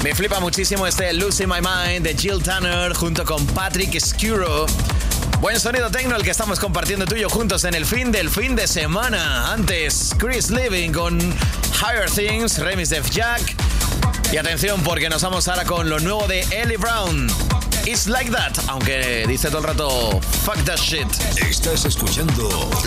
Me flipa muchísimo este Losing My Mind de Jill Tanner junto con Patrick Skuro. Buen sonido techno el que estamos compartiendo tú y yo juntos en el fin del fin de semana. Antes, Chris Living con Higher Things, remix de Jack. Y atención porque nos vamos ahora con lo nuevo de Ellie Brown. It's Like That, aunque dice todo el rato fuck that shit. Estás escuchando